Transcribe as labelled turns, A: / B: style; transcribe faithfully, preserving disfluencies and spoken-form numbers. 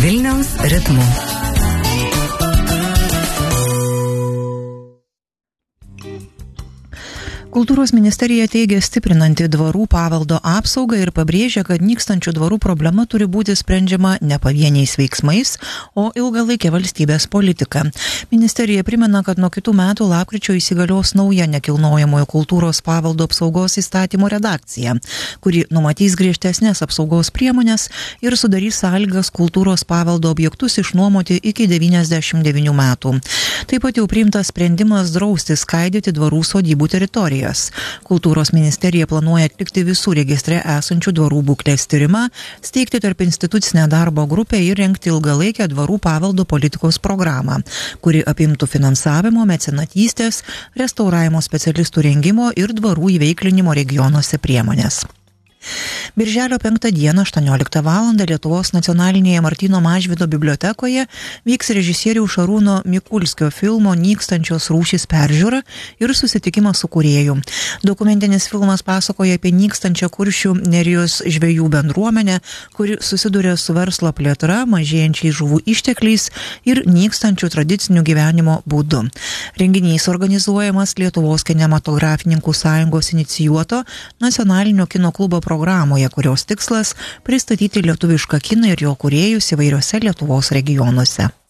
A: Vilniaus ritmu. Kultūros ministerija teigia stiprinanti dvarų paveldo apsaugą ir pabrėžia, kad nykstančių dvarų problema turi būti sprendžiama ne pavieniais veiksmais, o ilgalaikė valstybės politika. Ministerija primena, kad nuo kitų metų lapkričio įsigalios nauja nekilnojamojo kultūros paveldo apsaugos įstatymo redakcija, kuri numatys griežtesnės apsaugos priemonės ir sudarys sąlygas kultūros paveldo objektus išnuomoti iki devyniasdešimt devynių metų. Taip pat jau priimtas sprendimas drausti skaidyti dvarų sodybų teritoriją. Kultūros ministerija planuoja atlikti visų registre esančių dvarų būklės tyrimą, steigti tarp institucinę darbo grupę ir rengti ilgalaikę dvarų paveldo politikos programą, kuri apimtų finansavimo, mecenatystės, restauravimo specialistų rengimo ir dvarų įveiklinimo regionuose priemonės. Birželio penktą dieną aštuonioliktą valandą Lietuvos nacionalinėje Martyno Mažvydo bibliotekoje vyks režisieriaus Šarūno Mikulskio filmo Nykstančios rūšys peržiūra ir susitikimas su kūrėju. Dokumentinis filmas pasakoja apie nykstančią Kuršių nerijos žvejų bendruomenę, kuri susiduria su verslo plėtra, mažėjančiais žuvų ištekliais ir nykstančių tradicinių gyvenimo būdu. Renginys organizuojamas Lietuvos kinematografininkų sąjungos inicijuoto nacionalinio kino klubo programoje, kurios tikslas pristatyti lietuvišką kiną ir jo kūrėjus įvairiose Lietuvos regionuose.